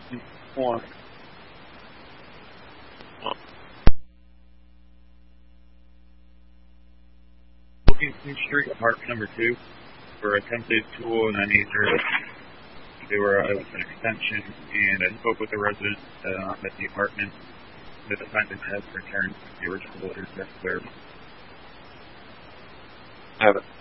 One. Wilkinson Street, apartment number 2, for attempted tool and I need service. It was an extension, and I spoke with the resident at the apartment. The defendant has returned the original letters necessary. Have it.